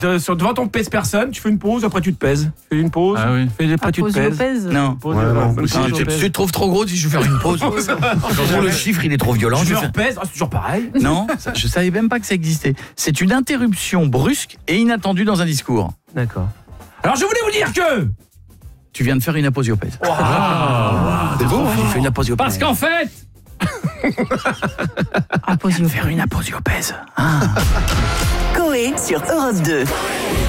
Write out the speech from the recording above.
devant ton pèse-personne, tu fais une pause, après tu te pèses. Tu fais une pause, après tu te pèses. Non. Tu te trouves trop gros, je vais faire une pause. Quand le chiffre, il est trop violent. Je me repèse, c'est toujours pareil. Non, je savais même pas que ça existait. C'est une interruption brusque et inattendue dans un discours. D'accord. Alors je voulais vous dire que... Tu viens de faire une aposiopèse. C'est beau, Tu fais une aposiopèse. Parce qu'en fait... Faire une aposiopèse. Coé sur Europe 2.